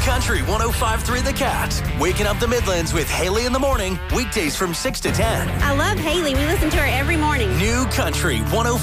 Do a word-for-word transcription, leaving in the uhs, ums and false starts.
Country one oh five point three The Cat. Waking up the Midlands with Haley in the morning. Weekdays from six to ten. I love Haley. We listen to her every morning. New Country one oh